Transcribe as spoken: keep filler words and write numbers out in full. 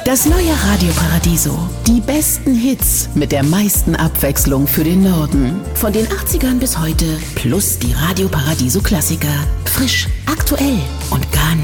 Das neue Radio Paradiso. Die besten Hits mit der meisten Abwechslung für den Norden. Von den achtzigern bis heute plus die Radio Paradiso Klassiker. Frisch, aktuell und gar